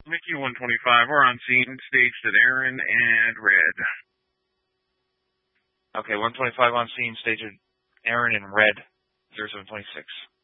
Mickey 125, we're on scene, staged at Aaron and Red. Okay, 125 on scene, staged at Aaron and Red, 0726.